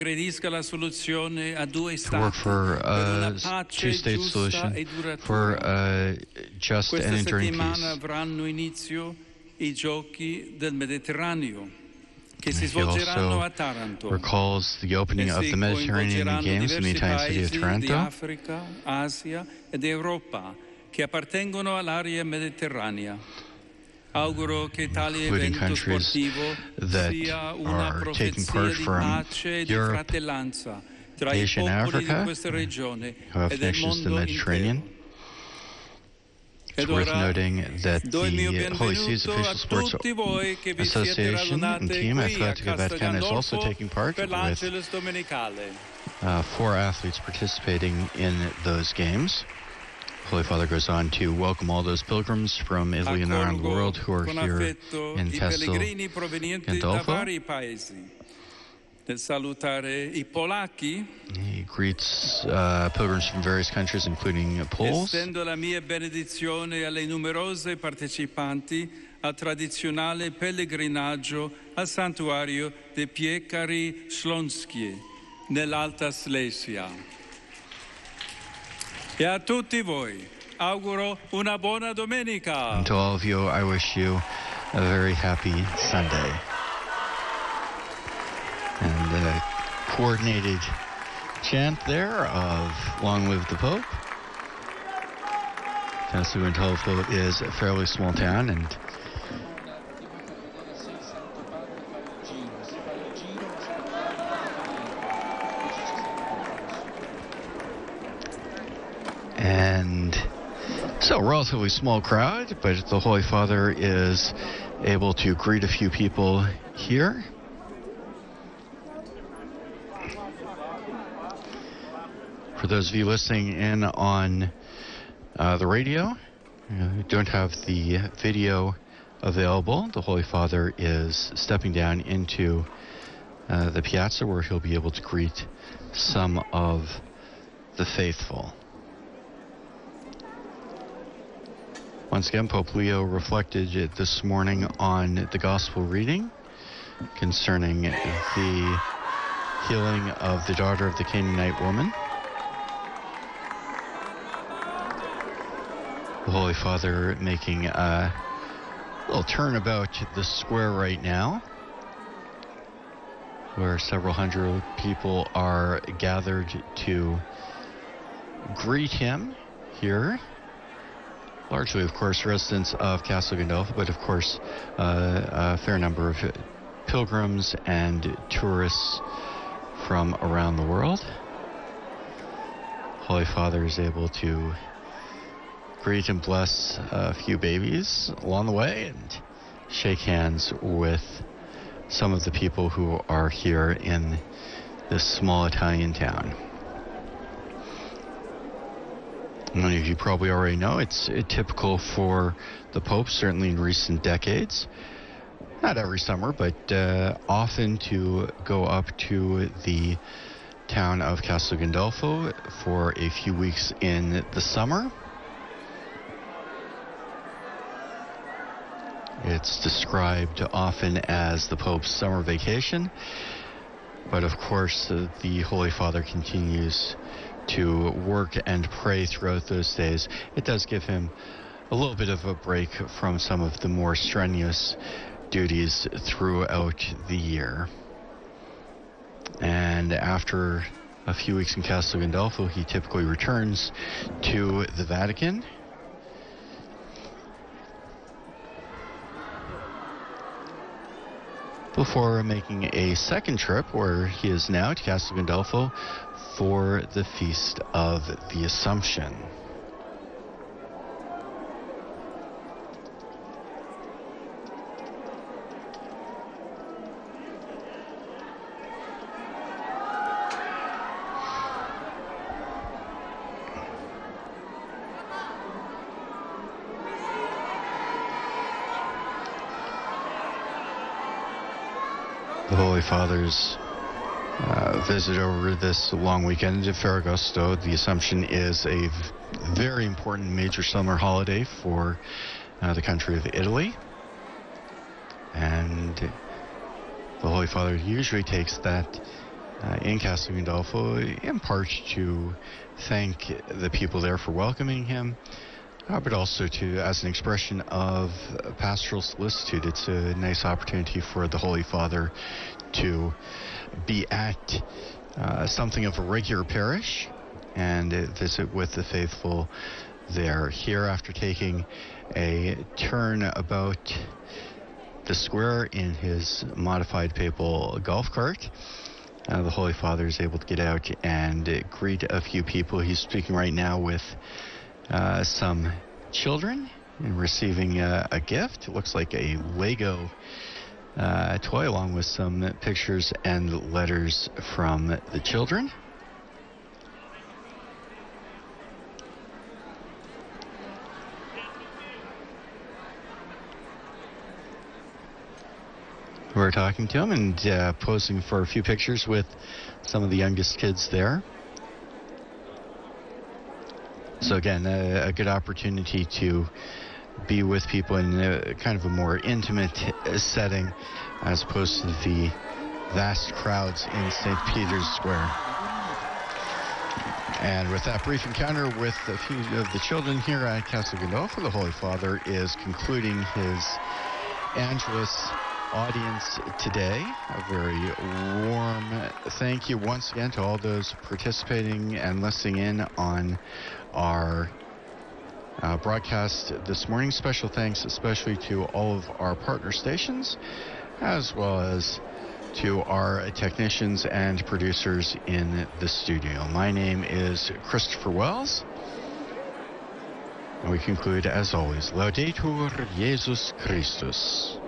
to work for a two-state solution for a just and enduring peace. He also recalls the opening of the Mediterranean Games in the Italian city of Taranto, including countries that are taking part from Europe, Asia, and Africa, who have connections to the Mediterranean. It's worth noting that the Holy See's official sports association and team, Atletico Vaticana, is also taking part, with 4 athletes participating in those games. Holy Father goes on to welcome all those pilgrims from Italy and around the world who are here in Castel Gandolfo. He greets pilgrims from various countries, including Poles. Estendo la mia benedizione alle numerose partecipanti al tradizionale pellegrinaggio al santuario di Piekary Śląskie nell'Alta Slesia. E a tutti voi auguro una buona domenica. And to all of you, I wish you a very happy Sunday. And the coordinated chant there of Long Live the Pope. Castel Gandolfo is a fairly small town, and so a relatively small crowd, but the Holy Father is able to greet a few people here. For those of you listening in on the radio who don't have the video available, the Holy Father is stepping down into the piazza where he'll be able to greet some of the faithful. Once again, Pope Leo reflected this morning on the gospel reading concerning the healing of the daughter of the Canaanite woman. The Holy Father making a little turnabout the square right now, where several hundred people are gathered to greet him here. Largely, of course, residents of Castel Gandolfo, but of course, a fair number of pilgrims and tourists from around the world. Holy Father is able to greet and bless a few babies along the way and shake hands with some of the people who are here in this small Italian town. Many of you probably already know it's typical for the Pope, certainly in recent decades, not every summer, but often to go up to the town of Castel Gandolfo for a few weeks in the summer. It's described often as the Pope's summer vacation, but of course the Holy Father continues to work and pray throughout those days. It does give him a little bit of a break from some of the more strenuous duties throughout the year. And after a few weeks in Castel Gandolfo, he typically returns to the Vatican. Before making a second trip, where he is now, to Castel Gandolfo for the Feast of the Assumption. The Holy Father's visit over this long weekend to Ferragosto. The Assumption is a very important major summer holiday for the country of Italy. And the Holy Father usually takes that in Castel Gandolfo, in part to thank the people there for welcoming him, but also as an expression of pastoral solicitude. It's a nice opportunity for the Holy Father to be at something of a regular parish and visit with the faithful there. Here, after taking a turn about the square in his modified papal golf cart, the Holy Father is able to get out and greet a few people. He's speaking right now with some children and receiving a gift. It looks like a Lego toy, along with some pictures and letters from the children. We're talking to him and posing for a few pictures with some of the youngest kids there. So again, a good opportunity to be with people in a kind of a more intimate setting as opposed to the vast crowds in St. Peter's Square. And with that brief encounter with a few of the children here at Castel Gandolfo, the Holy Father is concluding his Angelus audience today. A very warm thank you once again to all those participating and listening in on our broadcast this morning. Special thanks especially to all of our partner stations, as well as to our technicians and producers in the studio. My name is Christopher Wells, and we conclude as always, Laudetur Jesus Christus.